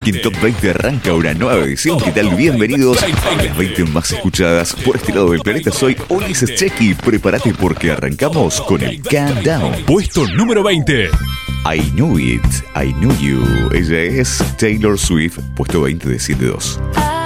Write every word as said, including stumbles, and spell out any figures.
Rocking Top veinte arranca una nueva edición. ¿Qué tal? Bienvenidos a las veinte más escuchadas por este lado del planeta. Soy Ulises Checky. Prepárate porque arrancamos con el Countdown. Puesto número veinte. I Knew It, I Knew You. Ella es Taylor Swift, puesto veinte de siete dos.